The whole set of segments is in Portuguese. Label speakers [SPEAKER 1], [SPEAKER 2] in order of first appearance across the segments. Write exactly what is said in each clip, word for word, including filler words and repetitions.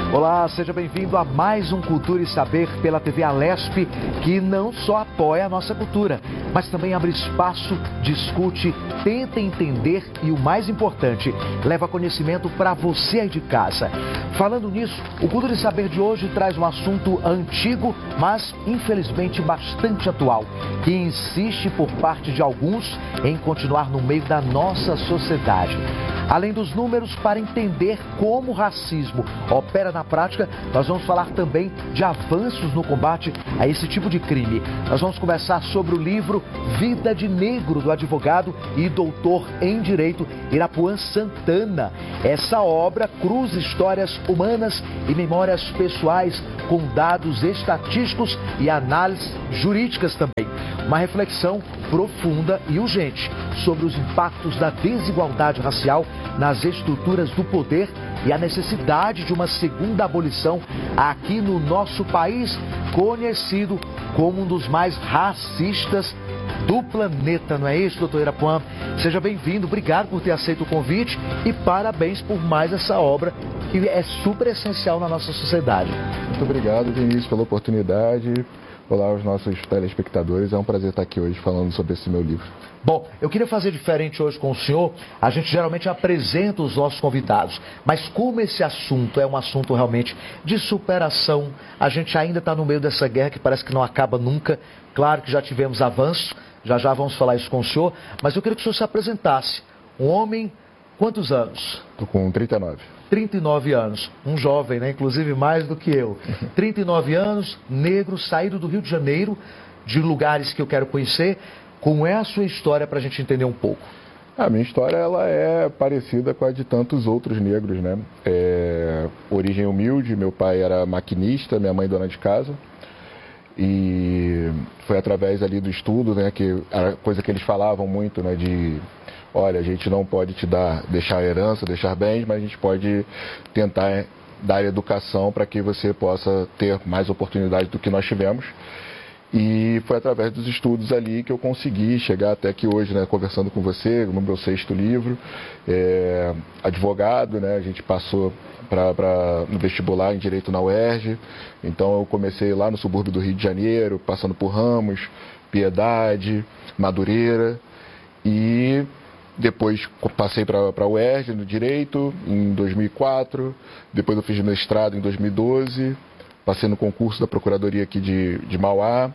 [SPEAKER 1] Olá, seja bem-vindo a mais um Cultura e Saber pela T V Alesp, que não só apoia a nossa cultura, mas também abre espaço, discute, tenta entender e, o mais importante, leva conhecimento para você aí de casa. Falando nisso, o Cultura e Saber de hoje traz um assunto antigo, mas infelizmente bastante atual, que insiste por parte de alguns em continuar no meio da nossa sociedade. Além dos números, para entender como o racismo opera na prática, nós vamos falar também de avanços no combate a esse tipo de crime. Nós vamos conversar sobre o livro Vida de Negro, do advogado e doutor em Direito Irapuan Santana. Essa obra cruza histórias humanas e memórias pessoais com dados estatísticos e análises jurídicas também. Uma reflexão profunda e urgente sobre os impactos da desigualdade racial nas estruturas do poder e a necessidade de uma segunda abolição aqui no nosso país, conhecido como um dos mais racistas do planeta, não é isso, doutor Irapuan? Seja bem-vindo, obrigado por ter aceito o convite e parabéns por mais essa obra que é super essencial na nossa sociedade.
[SPEAKER 2] Muito obrigado, Vinícius, pela oportunidade. Olá aos nossos telespectadores, é um prazer estar aqui hoje falando sobre esse meu livro.
[SPEAKER 1] Bom, eu queria fazer diferente hoje com o senhor. A gente geralmente apresenta os nossos convidados, mas como esse assunto é um assunto realmente de superação, a gente ainda está no meio dessa guerra que parece que não acaba nunca. Claro que já tivemos avanços, já já vamos falar isso com o senhor, mas eu queria que o senhor se apresentasse. Um homem, quantos anos?
[SPEAKER 2] Estou com trinta e nove.
[SPEAKER 1] trinta e nove anos, um jovem, né? Inclusive mais do que eu. trinta e nove anos, negro, saído do Rio de Janeiro, de lugares que eu quero conhecer. Como é a sua história para a gente entender um pouco?
[SPEAKER 2] A minha história ela é parecida com a de tantos outros negros, né? É, origem humilde, meu pai era maquinista, minha mãe dona de casa. E foi através ali do estudo, né? Que a coisa que eles falavam muito, né? De olha, a gente não pode te dar, deixar herança, deixar bens, mas a gente pode tentar dar educação para que você possa ter mais oportunidades do que nós tivemos. E foi através dos estudos ali que eu consegui chegar até aqui hoje, né, conversando com você, no meu sexto livro, é, advogado, né, a gente passou pra, pra, no vestibular em Direito na U E R J, então eu comecei lá no subúrbio do Rio de Janeiro, passando por Ramos, Piedade, Madureira, e depois passei para a U E R J no Direito em dois mil e quatro, depois eu fiz mestrado em dois mil e doze, passei no concurso da Procuradoria aqui de, de Mauá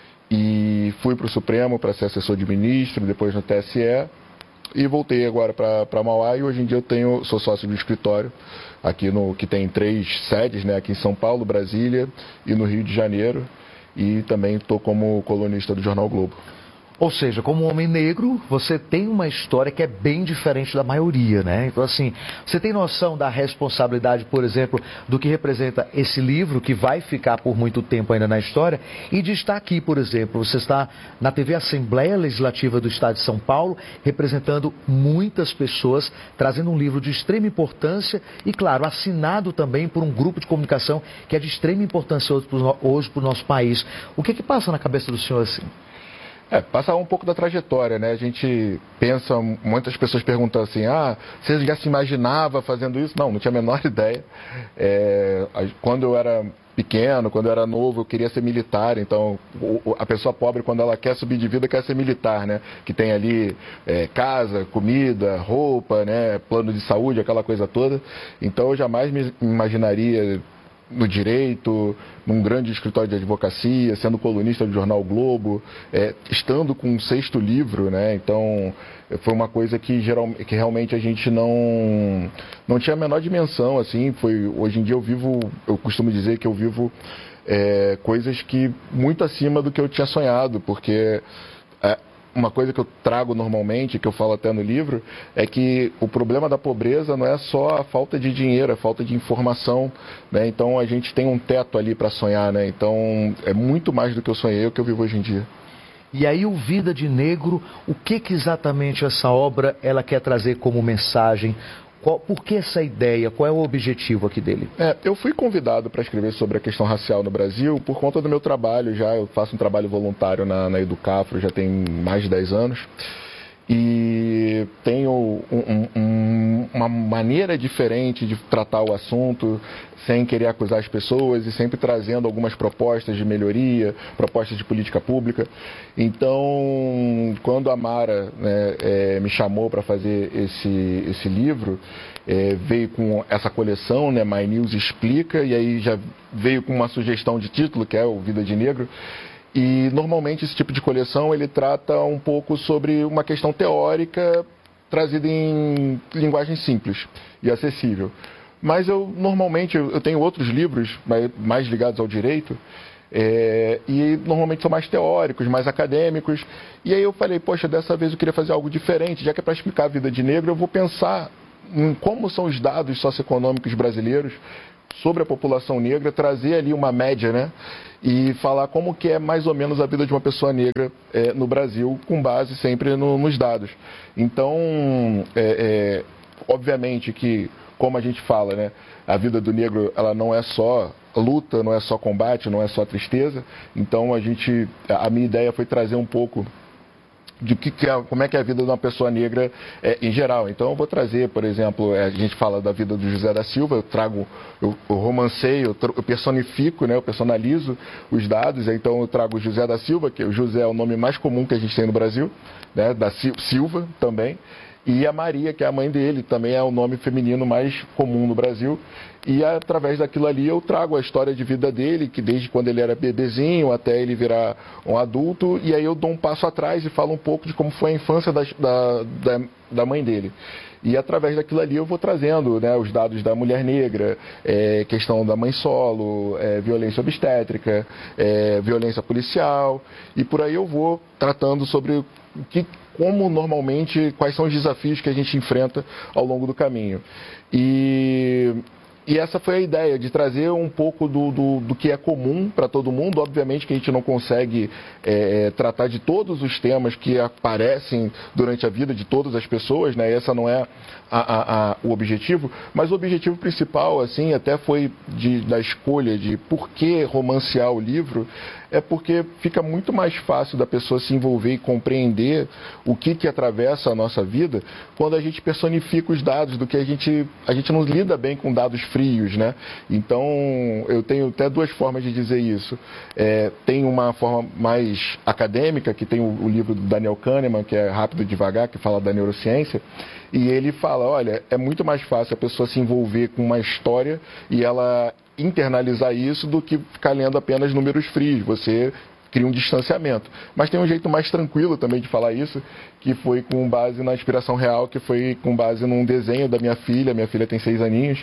[SPEAKER 2] e fui para o Supremo para ser assessor de ministro, depois no T S E e voltei agora para Mauá e hoje em dia eu tenho, sou sócio do escritório aqui no, que tem três sedes, né, aqui em São Paulo, Brasília e no Rio de Janeiro e também estou como colunista do Jornal Globo.
[SPEAKER 1] Ou seja, como homem negro, você tem uma história que é bem diferente da maioria, né? Então, assim, você tem noção da responsabilidade, por exemplo, do que representa esse livro, que vai ficar por muito tempo ainda na história, e de estar aqui, por exemplo, você está na T V Assembleia Legislativa do Estado de São Paulo, representando muitas pessoas, trazendo um livro de extrema importância e, claro, assinado também por um grupo de comunicação que é de extrema importância hoje para o nosso país. O que é que passa na cabeça do senhor assim?
[SPEAKER 2] É, passar um pouco da trajetória, né? A gente pensa, muitas pessoas perguntam assim, ah, você já se imaginava fazendo isso? Não, não tinha a menor ideia. É, quando eu era pequeno, quando eu era novo, eu queria ser militar, então a pessoa pobre, quando ela quer subir de vida, quer ser militar, né? Que tem ali é, casa, comida, roupa, né? Plano de saúde, aquela coisa toda. Então eu jamais me imaginaria no direito, num grande escritório de advocacia, sendo colunista do Jornal Globo, é, estando com um sexto livro, né? Então foi uma coisa que, geral, que realmente a gente não, não tinha a menor dimensão, assim, foi, hoje em dia eu vivo, eu costumo dizer que eu vivo é, coisas que muito acima do que eu tinha sonhado, porque é, uma coisa que eu trago normalmente, que eu falo até no livro, é que o problema da pobreza não é só a falta de dinheiro, é a falta de informação, né? Então a gente tem um teto ali para sonhar, né? Então é muito mais do que eu sonhei, o que eu vivo hoje em dia.
[SPEAKER 1] E aí o Vida de Negro, o que, que exatamente essa obra ela quer trazer como mensagem? Qual, por que essa ideia? Qual é o objetivo aqui dele?
[SPEAKER 2] É, eu fui convidado para escrever sobre a questão racial no Brasil por conta do meu trabalho já. Eu faço um trabalho voluntário na, na Educafro, já tem mais de dez anos. e tenho um, um, uma maneira diferente de tratar o assunto, sem querer acusar as pessoas e sempre trazendo algumas propostas de melhoria, propostas de política pública. Então, quando a Mara, né, é, me chamou para fazer esse, esse livro, é, veio com essa coleção, né, My News Explica, e aí já veio com uma sugestão de título, que é o Vida de Negro. E normalmente esse tipo de coleção ele trata um pouco sobre uma questão teórica trazida em linguagem simples e acessível. Mas eu normalmente eu tenho outros livros mais ligados ao direito é, e normalmente são mais teóricos, mais acadêmicos. E aí eu falei, poxa, dessa vez eu queria fazer algo diferente, já que é para explicar a vida de negro, eu vou pensar em como são os dados socioeconômicos brasileiros sobre a população negra, trazer ali uma média, né? E falar como que é mais ou menos a vida de uma pessoa negra é, no Brasil, com base sempre no, nos dados. Então, é, é, obviamente que, como a gente fala, né, a vida do negro ela não é só luta, não é só combate, não é só tristeza. Então, a gente, a minha ideia foi trazer um pouco de que, que é, como é que é a vida de uma pessoa negra é, em geral. Então eu vou trazer, por exemplo, é, a gente fala da vida do José da Silva, eu trago, eu, eu romanceio, eu, eu personifico, né, eu personalizo os dados, então eu trago o José da Silva, que o José é o nome mais comum que a gente tem no Brasil, né, da Silva também, e a Maria, que é a mãe dele, também é o nome feminino mais comum no Brasil. E através daquilo ali eu trago a história de vida dele, que desde quando ele era bebezinho até ele virar um adulto, e aí eu dou um passo atrás e falo um pouco de como foi a infância da, da, da, da mãe dele. E através daquilo ali eu vou trazendo, né, os dados da mulher negra, é, questão da mãe solo, é, violência obstétrica, é, violência policial, e por aí eu vou tratando sobre o que, como normalmente, quais são os desafios que a gente enfrenta ao longo do caminho. E... E essa foi a ideia, de trazer um pouco do, do, do que é comum para todo mundo. Obviamente que a gente não consegue é, tratar de todos os temas que aparecem durante a vida de todas as pessoas, né? Essa não é a, a, a, o objetivo, mas o objetivo principal, assim, até foi de, da escolha de por que romancear o livro, é porque fica muito mais fácil da pessoa se envolver e compreender o que, que atravessa a nossa vida quando a gente personifica os dados, do que a gente, a gente não lida bem com dados frios, né? Então, eu tenho até duas formas de dizer isso. É, tem uma forma mais acadêmica, que tem o, o livro do Daniel Kahneman, que é Rápido e Devagar, que fala da neurociência, e ele fala, olha, é muito mais fácil a pessoa se envolver com uma história e ela internalizar isso do que ficar lendo apenas números frios. Você cria um distanciamento. Mas tem um jeito mais tranquilo também de falar isso, que foi com base na inspiração real, que foi com base num desenho da minha filha. Minha filha tem seis aninhos,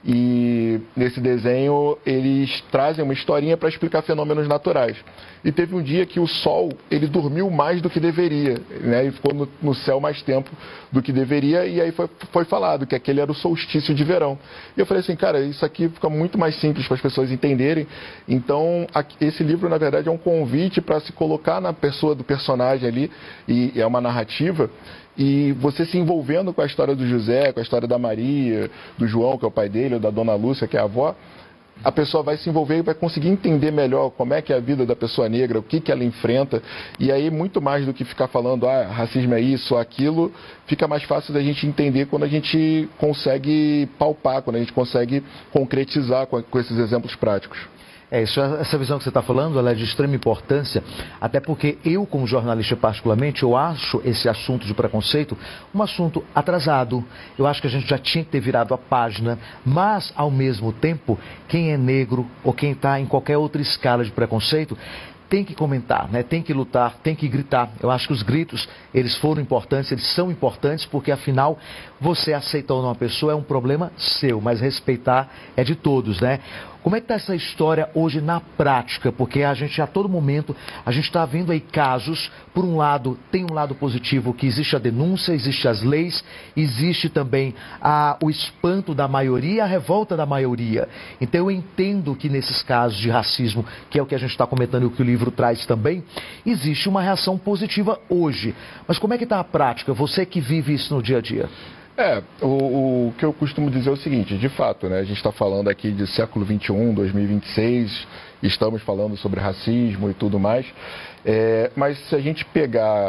[SPEAKER 2] e nesse desenho eles trazem uma historinha para explicar fenômenos naturais. E teve um dia que o sol, ele dormiu mais do que deveria, né? E ficou no, no céu mais tempo do que deveria, e aí foi, foi falado que aquele era o solstício de verão. E eu falei assim, cara, isso aqui fica muito mais simples para as pessoas entenderem. Então, aqui, esse livro, na verdade, é um convite para se colocar na pessoa do personagem ali, e é uma narrativa, e você se envolvendo com a história do José, com a história da Maria, do João, que é o pai dele, ou da Dona Lúcia, que é a avó, a pessoa vai se envolver e vai conseguir entender melhor como é que é a vida da pessoa negra, o que, que ela enfrenta, e aí muito mais do que ficar falando, ah, racismo é isso ou aquilo, fica mais fácil da gente entender quando a gente consegue palpar, quando a gente consegue concretizar com, com esses exemplos práticos.
[SPEAKER 1] É, isso, essa visão que você está falando, ela é de extrema importância, até porque eu, como jornalista particularmente, eu acho esse assunto de preconceito um assunto atrasado. Eu acho que a gente já tinha que ter virado a página, mas, ao mesmo tempo, quem é negro ou quem está em qualquer outra escala de preconceito, tem que comentar, né? Tem que lutar, tem que gritar. Eu acho que os gritos, eles foram importantes, eles são importantes, porque afinal, você aceitar ou não uma pessoa é um problema seu, mas respeitar é de todos, né? Como é que está essa história hoje na prática? Porque a gente, a todo momento, a gente está vendo aí casos, por um lado, tem um lado positivo, que existe a denúncia, existe as leis, existe também a, o espanto da maioria, a revolta da maioria. Então eu entendo que nesses casos de racismo, que é o que a gente está comentando e o que o livro traz também, existe uma reação positiva hoje. Mas como é que está a prática? Você que vive isso no dia a dia.
[SPEAKER 2] É, o, o que eu costumo dizer é o seguinte, de fato, né, a gente está falando aqui de século vinte e um, dois mil e vinte e seis, estamos falando sobre racismo e tudo mais, é, mas se a gente pegar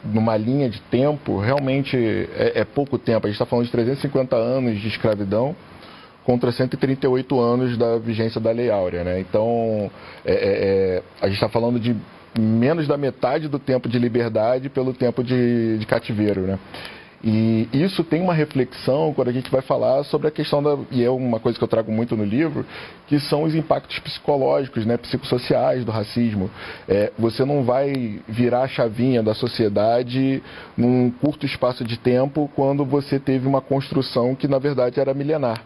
[SPEAKER 2] numa linha de tempo, realmente é, é pouco tempo. A gente está falando de trezentos e cinquenta anos de escravidão contra cento e trinta e oito anos da vigência da Lei Áurea, né? Então, é, é, a gente está falando de menos da metade do tempo de liberdade pelo tempo de, de cativeiro, né? E isso tem uma reflexão quando a gente vai falar sobre a questão da, e é uma coisa que eu trago muito no livro, que são os impactos psicológicos, né, psicossociais do racismo. É, você não vai virar a chavinha da sociedade num curto espaço de tempo quando você teve uma construção que na verdade era milenar.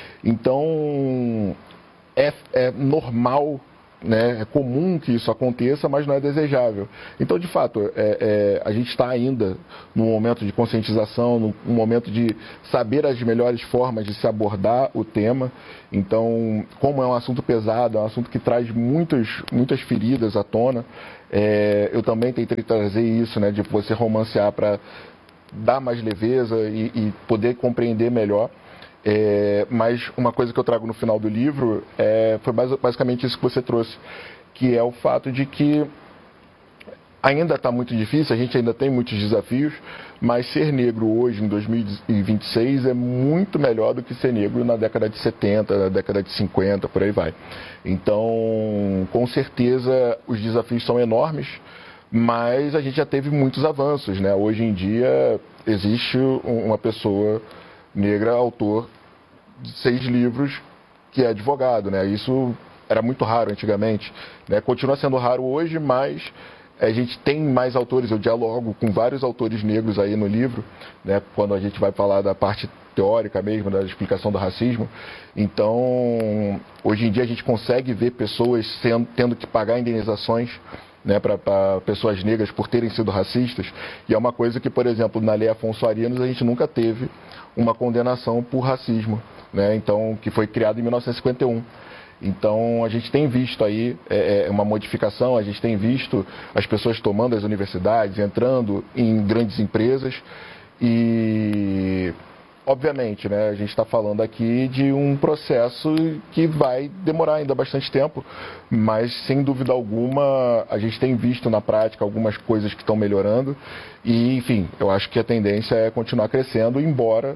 [SPEAKER 2] Então, é, é normal, né, é comum que isso aconteça, mas não é desejável. Então, de fato, é, é, a gente está ainda num momento de conscientização, num momento de saber as melhores formas de se abordar o tema. Então, como é um assunto pesado, é um assunto que traz muitas, muitas feridas à tona, é, eu também tentei trazer isso, né, de você romancear para dar mais leveza e, e poder compreender melhor. É, mas uma coisa que eu trago no final do livro é, foi basicamente isso que você trouxe, que é o fato de que ainda está muito difícil, a gente ainda tem muitos desafios, mas ser negro hoje, em dois mil e vinte e seis, é muito melhor do que ser negro na década de setenta, na década de cinquenta, por aí vai. Então, com certeza, os desafios são enormes, mas a gente já teve muitos avanços, né? Hoje em dia, existe uma pessoa negra, autor de seis livros, que é advogado, né? Isso era muito raro antigamente, né? Continua sendo raro hoje, mas a gente tem mais autores. Eu dialogo com vários autores negros aí no livro, né? Quando a gente vai falar da parte teórica mesmo, da explicação do racismo. Então, hoje em dia a gente consegue ver pessoas sendo, tendo que pagar indenizações, né, para pessoas negras por terem sido racistas, e é uma coisa que, por exemplo, na Lei Afonso Arinos a gente nunca teve uma condenação por racismo, né, então, que foi criada em mil novecentos e cinquenta e um. Então, a gente tem visto aí é, uma modificação, a gente tem visto as pessoas tomando as universidades, entrando em grandes empresas e, obviamente, né, a gente está falando aqui de um processo que vai demorar ainda bastante tempo, mas, sem dúvida alguma, a gente tem visto na prática algumas coisas que estão melhorando e, enfim, eu acho que a tendência é continuar crescendo, embora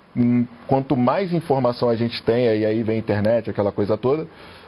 [SPEAKER 2] quanto mais informação a gente tenha, e aí vem a internet, aquela coisa toda,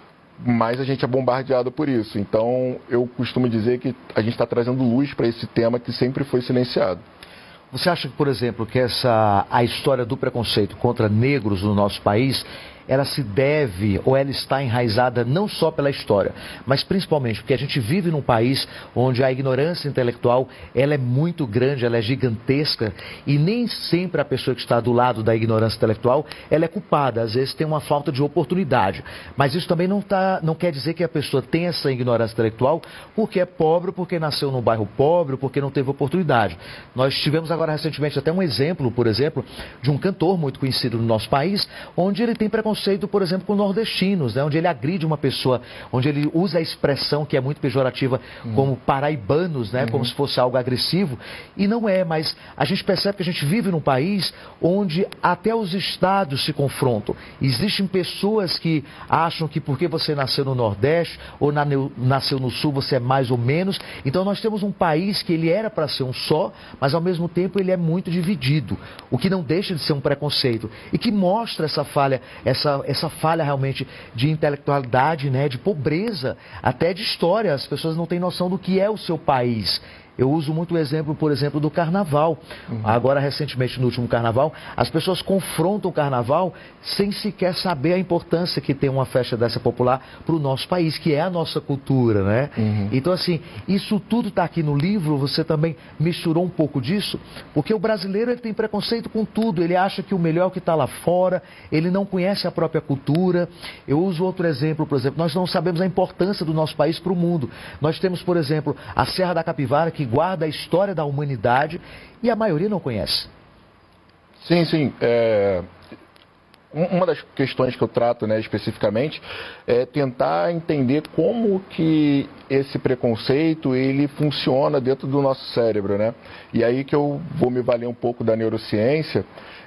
[SPEAKER 2] mais a gente é bombardeado por isso. Então, eu costumo dizer que a gente está trazendo luz para esse tema que sempre foi silenciado.
[SPEAKER 1] Você acha, por exemplo, que essa, a história do preconceito contra negros no nosso país, ela se deve ou ela está enraizada não só pela história, mas principalmente porque a gente vive num país onde a ignorância intelectual ela é muito grande, ela é gigantesca e nem sempre a pessoa que está do lado da ignorância intelectual ela é culpada, às vezes tem uma falta de oportunidade. Mas isso também não, tá, não quer dizer que a pessoa tem essa ignorância intelectual porque é pobre, porque nasceu num bairro pobre, porque não teve oportunidade. Nós tivemos agora recentemente até um exemplo, por exemplo, de um cantor muito conhecido no nosso país, onde ele tem preconceito, por exemplo, com nordestinos, né? Onde ele agride uma pessoa, onde ele usa a expressão que é muito pejorativa uhum. como paraibanos, né? Uhum. Como se fosse algo agressivo, e não é, mas a gente percebe que a gente vive num país onde até os estados se confrontam. Existem pessoas que acham que porque você nasceu no Nordeste ou na, nasceu no Sul você é mais ou menos, então nós temos um país que ele era para ser um só, mas ao mesmo tempo ele é muito dividido, o que não deixa de ser um preconceito, e que mostra essa falha, essa Essa, essa falha realmente de intelectualidade, né, de pobreza, até de história. As pessoas não têm noção do que é o seu país. Eu uso muito o exemplo, por exemplo, do carnaval. Uhum. Agora, recentemente, no último carnaval, as pessoas confrontam o carnaval sem sequer saber a importância que tem uma festa dessa popular para o nosso país, que é a nossa cultura, né? Uhum. Então, assim, isso tudo está aqui no livro, você também misturou um pouco disso, porque o brasileiro ele tem preconceito com tudo, ele acha que o melhor é o que está lá fora, ele não conhece a própria cultura. Eu uso outro exemplo, por exemplo, nós não sabemos a importância do nosso país para o mundo. Nós temos, por exemplo, a Serra da Capivara, que guarda a história da humanidade e a maioria não conhece.
[SPEAKER 2] Sim, sim. É... Uma das questões que eu trato, né, especificamente é tentar entender como que esse preconceito ele funciona dentro do nosso cérebro, né? E aí que eu vou me valer um pouco da neurociência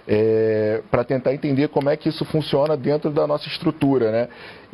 [SPEAKER 2] é, para tentar entender como é que isso funciona dentro da nossa estrutura, né?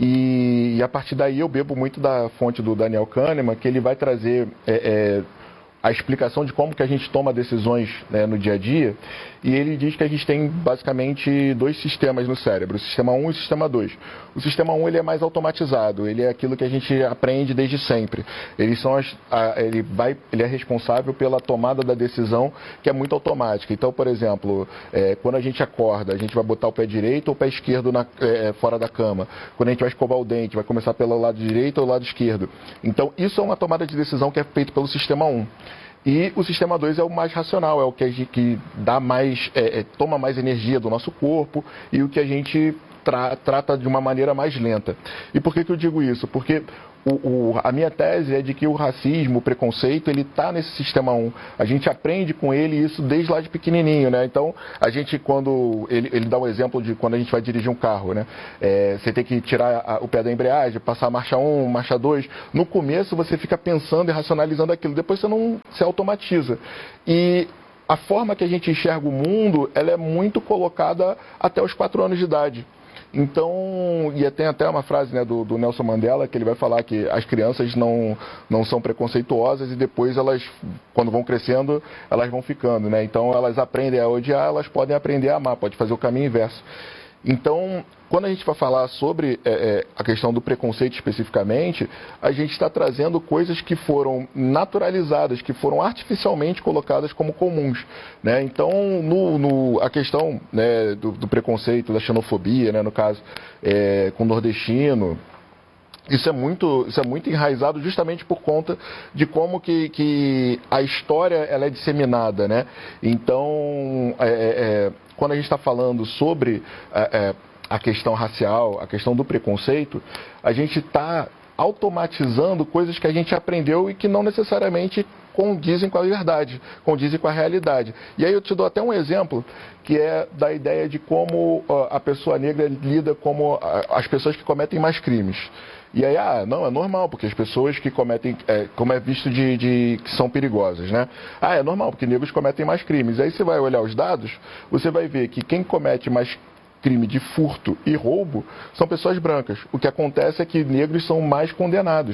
[SPEAKER 2] E, e a partir daí eu bebo muito da fonte do Daniel Kahneman, que ele vai trazer é, é, a explicação de como que a gente toma decisões, né, no dia a dia, e ele diz que a gente tem basicamente dois sistemas no cérebro, o sistema um e o sistema dois. O sistema um ele é mais automatizado, ele é aquilo que a gente aprende desde sempre. Eles são as, a, ele, vai, ele é responsável pela tomada da decisão, que é muito automática. Então, por exemplo, é, quando a gente acorda, a gente vai botar o pé direito ou o pé esquerdo na, é, fora da cama. Quando a gente vai escovar o dente, vai começar pelo lado direito ou lado esquerdo. Então, isso é uma tomada de decisão que é feita pelo sistema um. E o sistema dois é o mais racional, é o que, a gente, que dá mais, é, é, toma mais energia do nosso corpo e o que a gente tra, trata de uma maneira mais lenta. E por que, que eu digo isso? Porque o, o, a minha tese é de que o racismo, o preconceito, ele está nesse sistema um. A gente aprende com ele isso desde lá de pequenininho, né? Então, a gente, quando... Ele, ele dá um exemplo de quando a gente vai dirigir um carro, né? É, você tem que tirar a, o pé da embreagem, passar a marcha um, marcha dois. No começo, você fica pensando e racionalizando aquilo. Depois, você não se automatiza. E a forma que a gente enxerga o mundo, ela é muito colocada até os quatro anos de idade. Então, e tem até uma frase, né, do, do Nelson Mandela, que ele vai falar que as crianças não, não são preconceituosas e depois elas, quando vão crescendo, elas vão ficando, né? Então, elas aprendem a odiar, elas podem aprender a amar, pode fazer o caminho inverso. Então, quando a gente vai falar sobre é, é, a questão do preconceito especificamente, a gente está trazendo coisas que foram naturalizadas, que foram artificialmente colocadas como comuns, né? Então, no, no, a questão, né, do, do preconceito, da xenofobia, né, no caso, é, com o nordestino, Isso é muito, isso é muito enraizado justamente por conta de como que, que a história ela é disseminada, né? Então, é, é, quando a gente está falando sobre é, a questão racial, a questão do preconceito, a gente está automatizando coisas que a gente aprendeu e que não necessariamente condizem com a verdade, condizem com a realidade. E aí eu te dou até um exemplo, que é da ideia de como a pessoa negra lida como as pessoas que cometem mais crimes. E aí, ah, não, é normal, porque as pessoas que cometem, é, como é visto de, de que são perigosas, né? Ah, é normal, porque negros cometem mais crimes. Aí você vai olhar os dados, você vai ver que quem comete mais crime de furto e roubo são pessoas brancas. O que acontece é que negros são mais condenados.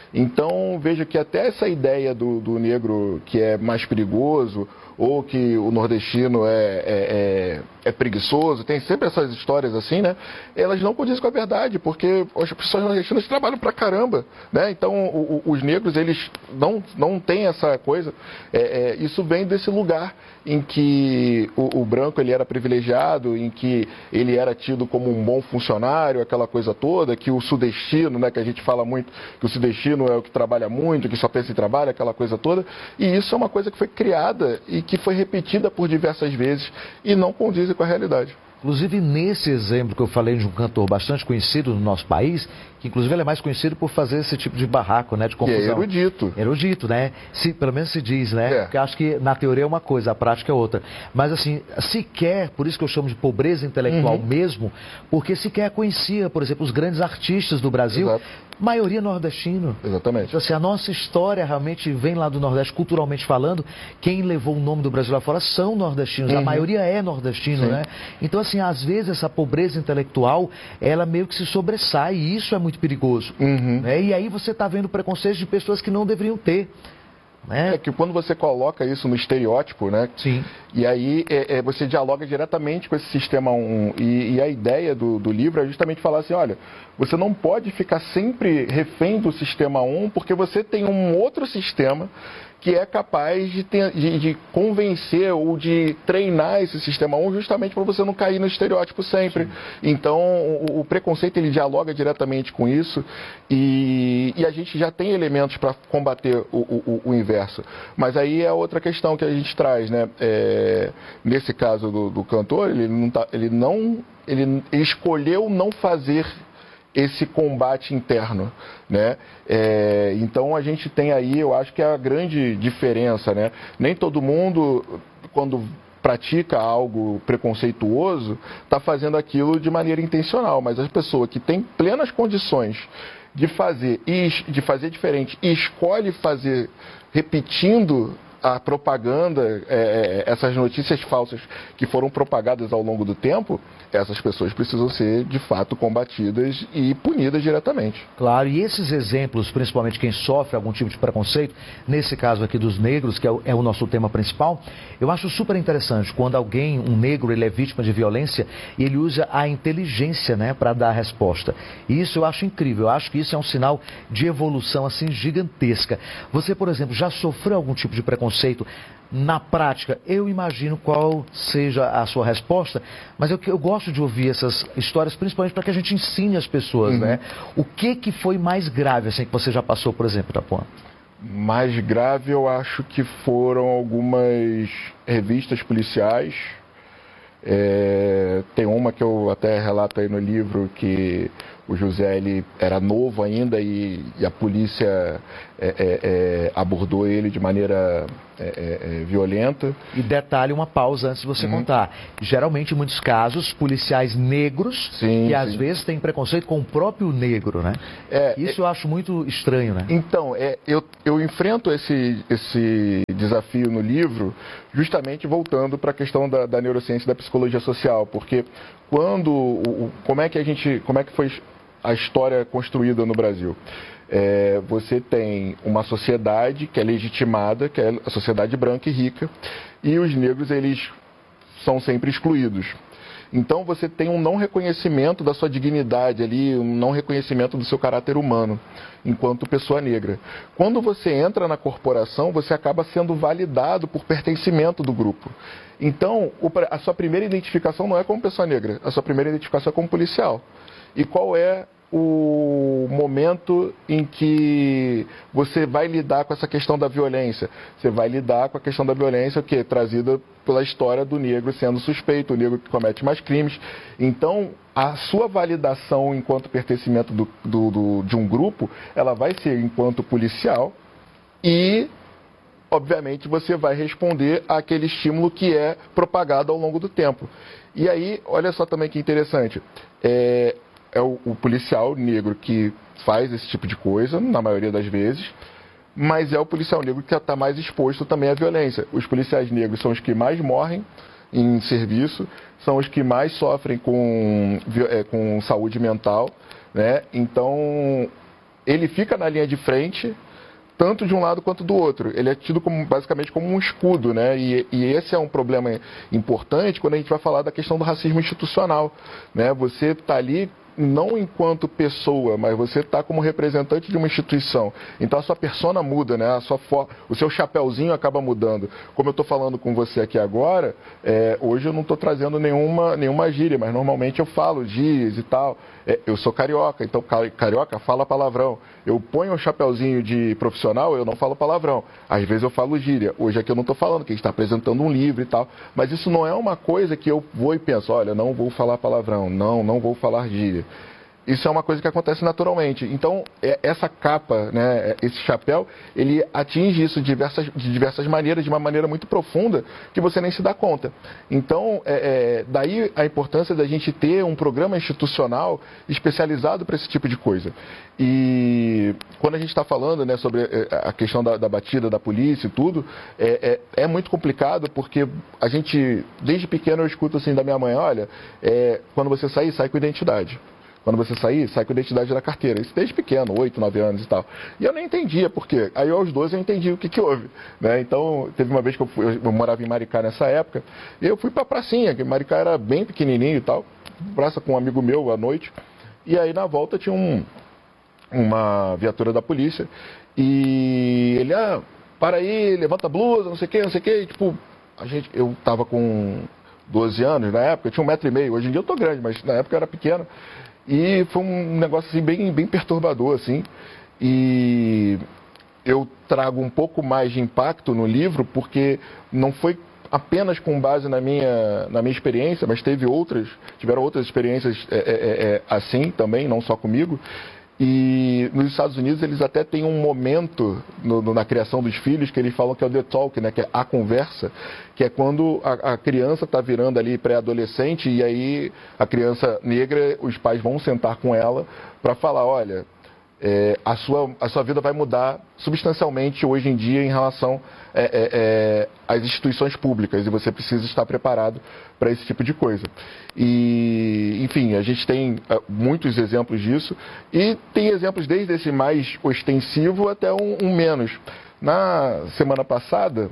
[SPEAKER 2] Então, veja que até essa ideia do, do negro que é mais perigoso ou que o nordestino é, é, é, é preguiçoso, tem sempre essas histórias assim, né? Elas não condizem com a verdade, porque as pessoas nordestinas trabalham pra caramba, né? Então, o, o, os negros, eles não, não têm essa coisa. É, é, isso vem desse lugar em que o, o branco ele era privilegiado, em que ele era tido como um bom funcionário, aquela coisa toda, que o sudestino, né, que a gente fala muito, que o sudestino é o que trabalha muito, que só pensa em trabalho, aquela coisa toda, e isso é uma coisa que foi criada e que foi repetida por diversas vezes e não condiz com a realidade.
[SPEAKER 1] Inclusive, nesse exemplo que eu falei de um cantor bastante conhecido no nosso país, que inclusive ele é mais conhecido por fazer esse tipo de barraco, né, de confusão.
[SPEAKER 2] Que é erudito.
[SPEAKER 1] Erudito, né? Se, pelo menos se diz, né? É. Porque acho que na teoria é uma coisa, a prática é outra. Mas assim, sequer, por isso que eu chamo de pobreza intelectual uhum. mesmo, porque sequer conhecia, por exemplo, os grandes artistas do Brasil, Exato. maioria nordestino.
[SPEAKER 2] Exatamente.
[SPEAKER 1] Então, assim, a nossa história realmente vem lá do Nordeste, culturalmente falando, quem levou o nome do Brasil lá fora são nordestinos, uhum. a maioria é nordestino, Sim. né? Então, assim, às vezes essa pobreza intelectual, ela meio que se sobressai, e isso é muito perigoso.
[SPEAKER 2] Uhum.
[SPEAKER 1] Né? E aí você está vendo preconceitos de pessoas que não deveriam ter. Né?
[SPEAKER 2] É que quando você coloca isso no estereótipo, né?
[SPEAKER 1] Sim.
[SPEAKER 2] E aí é, é, você dialoga diretamente com esse sistema um. E, e a ideia do, do livro é justamente falar assim, olha, você não pode ficar sempre refém do sistema um, porque você tem um outro sistema que é capaz de, ter, de, de convencer ou de treinar esse sistema um justamente para você não cair no estereótipo sempre. Sim. Então, o, o preconceito ele dialoga diretamente com isso e, e a gente já tem elementos para combater o, o, o inverso. Mas aí é outra questão que a gente traz, né? É, nesse caso do, do cantor, ele não, tá, ele não ele escolheu não fazer esse combate interno, né? É, então a gente tem aí, eu acho que é a grande diferença, né? Nem todo mundo, quando pratica algo preconceituoso, está fazendo aquilo de maneira intencional, mas as pessoas que têm plenas condições de fazer, e de fazer diferente e escolhe fazer repetindo a propaganda, é, essas notícias falsas que foram propagadas ao longo do tempo, essas pessoas precisam ser, de fato, combatidas e punidas diretamente.
[SPEAKER 1] Claro, e esses exemplos, principalmente quem sofre algum tipo de preconceito, nesse caso aqui dos negros, que é o, é o nosso tema principal, eu acho super interessante quando alguém, um negro, ele é vítima de violência e ele usa a inteligência, né, para dar a resposta. E isso eu acho incrível, eu acho que isso é um sinal de evolução, assim, gigantesca. Você, por exemplo, já sofreu algum tipo de preconceito? Na prática, eu imagino qual seja a sua resposta, mas eu, eu gosto de ouvir essas histórias, principalmente para que a gente ensine as pessoas, uhum. né? O que, que foi mais grave, assim, que você já passou, por exemplo, Itapuã?
[SPEAKER 2] Mais grave, eu acho que foram algumas revistas policiais. É, tem uma que eu até relato aí no livro, que o José, ele era novo ainda e, e a polícia é, é, é, abordou ele de maneira é, é, violenta.
[SPEAKER 1] E detalhe, uma pausa antes de você uhum. contar. Geralmente, em muitos casos, policiais negros, sim, que sim. às vezes têm preconceito com o próprio negro, né? É, Isso é... eu acho muito estranho, né?
[SPEAKER 2] Então, é, eu, eu enfrento esse, esse desafio no livro justamente voltando para a questão da, da neurociência e da psicologia social, porque quando, o, como é que a gente, como é que foi a história construída no Brasil? É, você tem uma sociedade que é legitimada, que é a sociedade branca e rica, e os negros, eles são sempre excluídos. Então você tem um não reconhecimento da sua dignidade ali, um não reconhecimento do seu caráter humano, enquanto pessoa negra. Quando você entra na corporação, você acaba sendo validado por pertencimento do grupo. Então, a sua primeira identificação não é como pessoa negra, a sua primeira identificação é como policial. E qual é o momento em que você vai lidar com essa questão da violência? Você vai lidar com a questão da violência que é trazida pela história do negro sendo suspeito, o negro que comete mais crimes. Então, a sua validação enquanto pertencimento do, do, do, de um grupo, ela vai ser enquanto policial e, obviamente, você vai responder àquele estímulo que é propagado ao longo do tempo. E aí, olha só também que interessante, é... é o, o policial negro que faz esse tipo de coisa, na maioria das vezes, mas é o policial negro que está mais exposto também à violência. Os policiais negros são os que mais morrem em serviço, são os que mais sofrem com, é, com saúde mental, né? Então, ele fica na linha de frente, tanto de um lado quanto do outro. Ele é tido como, basicamente como um escudo, né? E, e esse é um problema importante quando a gente vai falar da questão do racismo institucional, né? Você está ali não enquanto pessoa, mas você está como representante de uma instituição. Então a sua persona muda, né? A sua fo... o seu chapéuzinho acaba mudando. Como eu estou falando com você aqui agora, é, hoje eu não estou trazendo nenhuma, nenhuma gíria, mas normalmente eu falo gírias e tal. É, eu sou carioca, então carioca fala palavrão. Eu ponho um chapéuzinho de profissional, eu não falo palavrão. Às vezes eu falo gíria. Hoje aqui eu não estou falando, que a gente está apresentando um livro e tal. Mas isso não é uma coisa que eu vou e penso, olha, não vou falar palavrão, não, não vou falar gíria. Isso é uma coisa que acontece naturalmente. Então, essa capa, né, esse chapéu, ele atinge isso de diversas, de diversas maneiras, de uma maneira muito profunda, que você nem se dá conta. Então, é, é, daí a importância da gente ter um programa institucional especializado para esse tipo de coisa. E quando a gente está falando, né, sobre a questão da, da batida da polícia e tudo, é, é, é muito complicado, porque a gente, desde pequeno, eu escuto assim da minha mãe, olha, é, quando você sair, sai com identidade. Quando você sair, sai com a identidade da carteira. Isso desde pequeno, oito, nove anos e tal. E eu nem entendia por quê. Aí aos doze eu entendi o que, que houve. Né? Então, teve uma vez que eu, fui, eu morava em Maricá nessa época, e eu fui pra pracinha, que Maricá era bem pequenininho e tal, praça com um amigo meu à noite. E aí na volta tinha um, uma viatura da polícia, e ele, ah, para aí, levanta a blusa, não sei o que, não sei o que. E, tipo, a gente, eu tava com doze anos na época, eu tinha um metro e meio. Hoje em dia eu tô grande, mas na época eu era pequeno. E foi um negócio assim, bem, bem perturbador, assim. E eu trago um pouco mais de impacto no livro, porque não foi apenas com base na minha, na minha experiência, mas teve outras, tiveram outras experiências é, é, é, assim também, não só comigo. E nos Estados Unidos eles até têm um momento no, no, na criação dos filhos que eles falam que é o the talk, né, que é a conversa, que é quando a, a criança está virando ali pré-adolescente e aí a criança negra, os pais vão sentar com ela para falar, olha, é, a, sua, a sua vida vai mudar substancialmente hoje em dia em relação é, é, é, às instituições públicas, e você precisa estar preparado para esse tipo de coisa. E, enfim, a gente tem uh, muitos exemplos disso, e tem exemplos desde esse mais ostensivo até um, um menos. Na semana passada,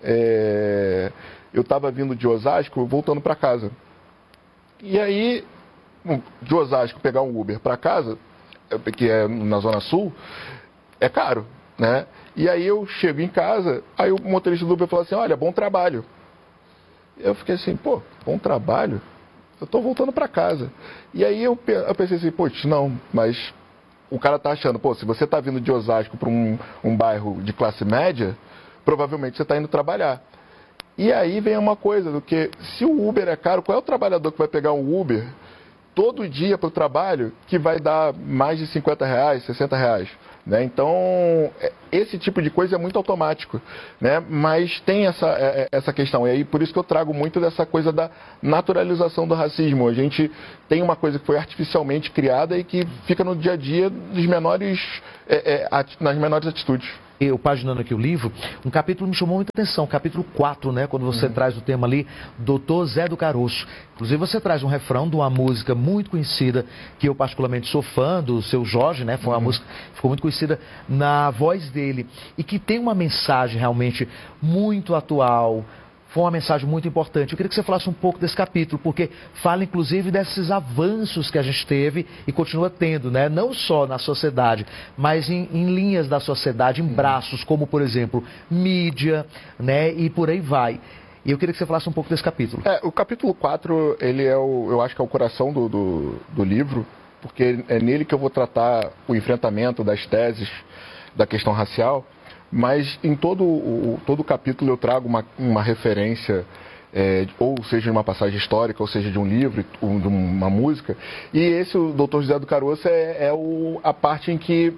[SPEAKER 2] é, eu estava vindo de Osasco, voltando para casa. E aí, de Osasco, pegar um Uber para casa, que é na Zona Sul, é caro, né? E aí eu chego em casa, aí o motorista do Uber falou assim, olha, bom trabalho. Eu fiquei assim, pô, bom trabalho? Eu estou voltando para casa. E aí eu, eu pensei assim, putz, não, mas o cara tá achando, pô, se você está vindo de Osasco para um, um bairro de classe média, provavelmente você está indo trabalhar. E aí vem uma coisa, do que se o Uber é caro, qual é o trabalhador que vai pegar um Uber todo dia para o trabalho que vai dar mais de cinquenta reais, sessenta reais? Né? Então, esse tipo de coisa é muito automático, né? Mas tem essa, essa questão, e aí por isso que eu trago muito dessa coisa da naturalização do racismo. A gente tem uma coisa que foi artificialmente criada e que fica no dia a dia dos menores, é, é, nas menores atitudes.
[SPEAKER 1] Eu paginando aqui o livro, um capítulo me chamou muita atenção, o capítulo quatro, né, quando você uhum. traz o tema ali, doutor Zé do Caroço. Inclusive você traz um refrão de uma música muito conhecida, que eu particularmente sou fã, do Seu Jorge, né, foi uma uhum. música que ficou muito conhecida na voz dele, e que tem uma mensagem realmente muito atual. Foi uma mensagem muito importante. Eu queria que você falasse um pouco desse capítulo, porque fala inclusive desses avanços que a gente teve e continua tendo, né? Não só na sociedade, mas em, em linhas da sociedade, em braços, como por exemplo, mídia, né? E por aí vai. E eu queria que você falasse um pouco desse capítulo.
[SPEAKER 2] É, o capítulo quatro, ele é o, eu acho que é o coração do, do, do livro, porque é nele que eu vou tratar o enfrentamento das teses da questão racial. Mas em todo o, todo o capítulo eu trago uma, uma referência, é, ou seja, de uma passagem histórica, ou seja, de um livro, ou de uma música. E esse, o doutor José do Caroço, é, é o, a parte em que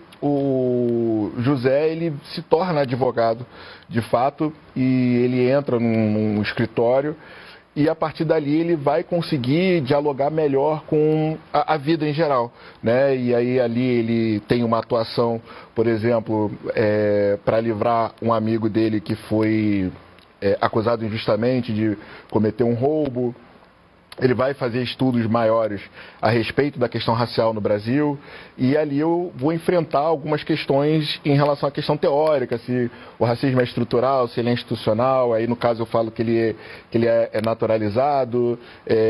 [SPEAKER 2] o José ele se torna advogado, de fato, e ele entra num, num escritório. E a partir dali ele vai conseguir dialogar melhor com a, a vida em geral, né? E aí ali ele tem uma atuação, por exemplo, é, para livrar um amigo dele que foi é, acusado injustamente de cometer um roubo. Ele vai fazer estudos maiores a respeito da questão racial no Brasil, e ali eu vou enfrentar algumas questões em relação à questão teórica, se o racismo é estrutural, se ele é institucional. Aí no caso eu falo que ele é, que ele é, é naturalizado,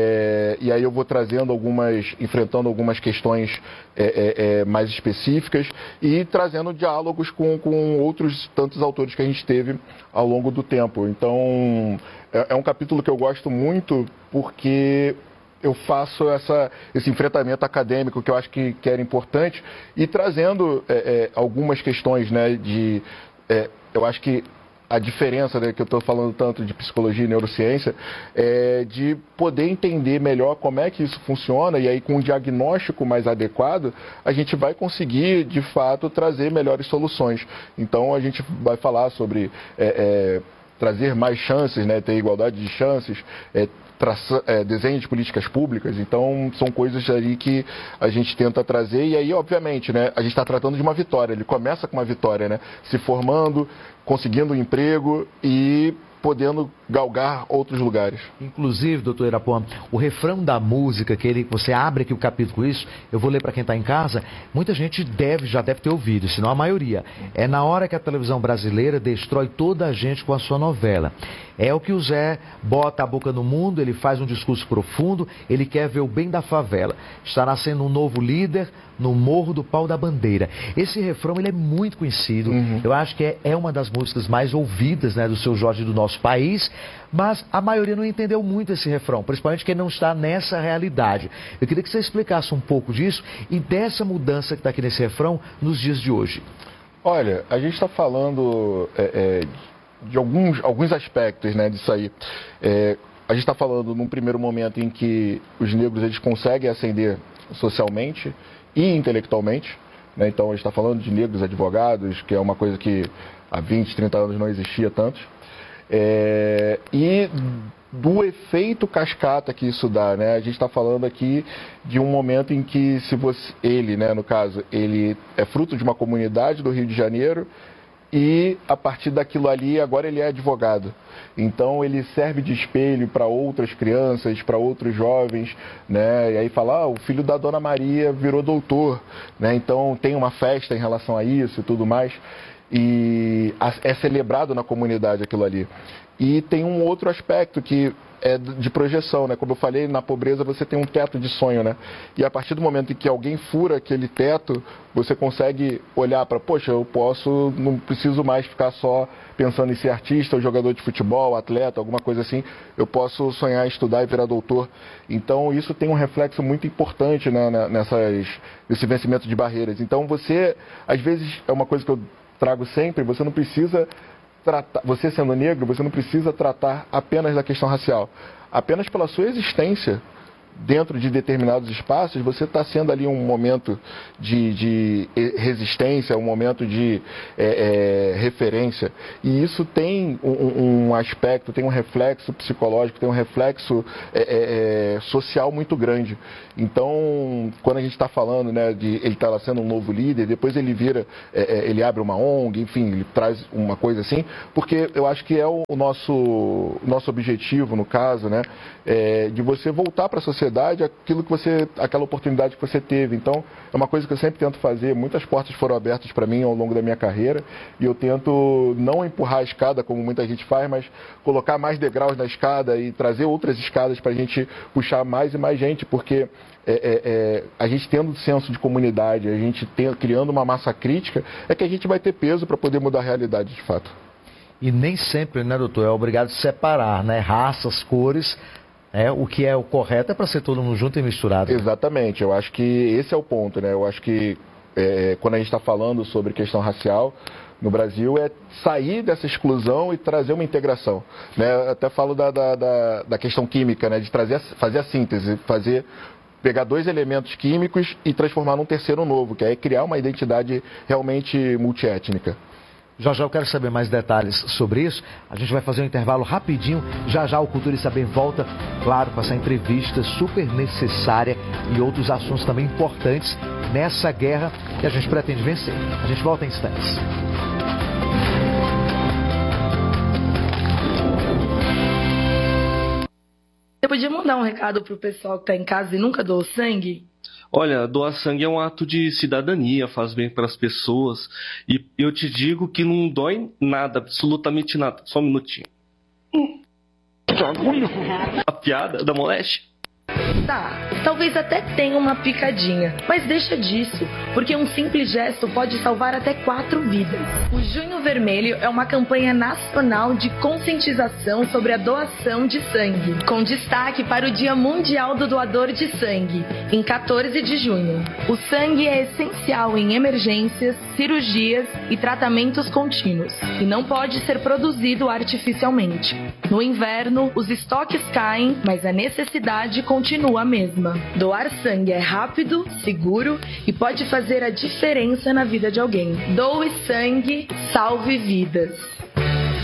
[SPEAKER 2] é, e aí eu vou trazendo algumas, enfrentando algumas questões é, é, é, mais específicas e trazendo diálogos com, com outros tantos autores que a gente teve ao longo do tempo. Então é, é um capítulo que eu gosto muito, porque eu faço essa, esse enfrentamento acadêmico que eu acho que, que era importante, e trazendo é, é, algumas questões, né, de, é, eu acho que a diferença, né, que eu estou falando tanto de psicologia e neurociência, é de poder entender melhor como é que isso funciona, e aí com um diagnóstico mais adequado, a gente vai conseguir, de fato, trazer melhores soluções. Então a gente vai falar sobre é, é, trazer mais chances, né, ter igualdade de chances, é, traça, é, desenho de políticas públicas. Então são coisas ali que a gente tenta trazer, e aí obviamente, né, a gente está tratando de uma vitória. Ele começa com uma vitória, né, se formando, conseguindo um emprego e podendo galgar outros lugares.
[SPEAKER 1] Inclusive, doutor Irapuã, o refrão da música, que ele, você abre aqui o capítulo com isso, eu vou ler para quem está em casa, muita gente deve, já deve ter ouvido, se não a maioria. É na hora que a televisão brasileira destrói toda a gente com a sua novela. É o que o Zé bota a boca no mundo, ele faz um discurso profundo, ele quer ver o bem da favela. Está nascendo um novo líder no Morro do Pau da Bandeira. Esse refrão, ele é muito conhecido, uhum. Eu acho que é, é uma das músicas mais ouvidas, né, do Seu Jorge do nosso país, mas a maioria não entendeu muito esse refrão, principalmente quem não está nessa realidade. Eu queria que você explicasse um pouco disso e dessa mudança que está aqui nesse refrão nos dias de hoje.
[SPEAKER 2] Olha, a gente está falando é, é, de alguns, alguns aspectos, né, disso aí. É, a gente está falando num primeiro momento em que os negros eles conseguem ascender socialmente e intelectualmente, né? Então a gente está falando de negros advogados, que é uma coisa que há vinte, trinta anos não existia tanto. É, e do efeito cascata que isso dá, né? A gente está falando aqui de um momento em que se você, ele, né, no caso, ele é fruto de uma comunidade do Rio de Janeiro e a partir daquilo ali agora ele é advogado. Então ele serve de espelho para outras crianças, para outros jovens, né? E aí fala, ah, o filho da Dona Maria virou doutor, né? Então tem uma festa em relação a isso e tudo mais. E é celebrado na comunidade aquilo ali. E tem um outro aspecto que é de projeção, né? Como eu falei, na pobreza você tem um teto de sonho, né? E a partir do momento em que alguém fura aquele teto, você consegue olhar para, poxa, eu posso, não preciso mais ficar só pensando em ser artista, ou jogador de futebol, atleta, alguma coisa assim. Eu posso sonhar, estudar e virar doutor. Então isso tem um reflexo muito importante, né, nessas, nesse vencimento de barreiras. Então você, às vezes, é uma coisa que eu trago sempre, você não precisa tratar, você sendo negro, você não precisa tratar apenas da questão racial. Apenas pela sua existência dentro de determinados espaços, você está sendo ali um momento de, de resistência, um momento de é, é, referência. E isso tem um, um aspecto, tem um reflexo psicológico, tem um reflexo é, é, social muito grande. Então, quando a gente está falando, né, de ele estar tá sendo um novo líder, depois ele vira, é, ele abre uma O N G, enfim, ele traz uma coisa assim, porque eu acho que é o nosso, o nosso objetivo, no caso, né, é, de você voltar para a sociedade aquilo que você, aquela oportunidade que você teve. Então, é uma coisa que eu sempre tento fazer. Muitas portas foram abertas para mim ao longo da minha carreira e eu tento não empurrar a escada, como muita gente faz, mas colocar mais degraus na escada e trazer outras escadas para a gente puxar mais e mais gente, porque é, é, é, a gente tendo senso de comunidade, a gente tem, criando uma massa crítica, é que a gente vai ter peso para poder mudar a realidade de fato.
[SPEAKER 1] E nem sempre, né, doutor, é obrigado a separar, né, raças, cores. É, o que é o correto é para ser todo mundo junto e misturado.
[SPEAKER 2] Exatamente, eu acho que esse é o ponto, né? Eu acho que é, quando a gente está falando sobre questão racial no Brasil é sair dessa exclusão e trazer uma integração, né? Eu até falo da, da, da, da questão química, né? De trazer, fazer a síntese, fazer, pegar dois elementos químicos e transformar num terceiro novo, que é criar uma identidade realmente multiétnica.
[SPEAKER 1] Já já eu quero saber mais detalhes sobre isso. A gente vai fazer um intervalo rapidinho. Já já o Cultura e Saber volta, claro, com essa entrevista super necessária e outros assuntos também importantes nessa guerra que a gente pretende vencer. A gente volta em instantes.
[SPEAKER 3] Você podia mandar um recado pro pessoal que tá em casa e nunca doou sangue?
[SPEAKER 4] Olha, doar sangue é um ato de cidadania, faz bem para as pessoas. E eu te digo que não dói nada, absolutamente nada. Só um minutinho. Hum. A piada da moléstia?
[SPEAKER 3] Tá, talvez até tenha uma picadinha, mas deixa disso, porque um simples gesto pode salvar até quatro vidas. O Junho Vermelho é uma campanha nacional de conscientização sobre a doação de sangue, com destaque para o Dia Mundial do Doador de Sangue, em quatorze de junho. O sangue é essencial em emergências, cirurgias e tratamentos contínuos, e não pode ser produzido artificialmente. No inverno, os estoques caem, mas a necessidade continua a mesma. Doar sangue é rápido, seguro e pode fazer a diferença na vida de alguém. Doe sangue, salve vidas.